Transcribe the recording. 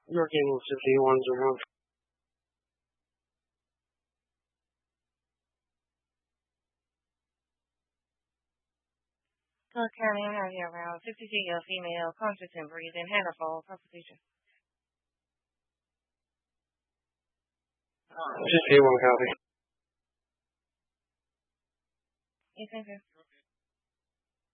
You're getting 51s around. Cook County, I have you around 52-year female, conscious and breathing, had a fall, proposition. 51 copy. You think